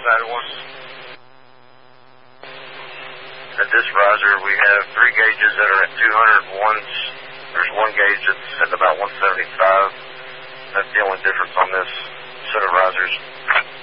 that one. At this riser, we have 3 gauges that are at 201. There's 1 gauge that's at about 175. That's the only difference on this set of risers.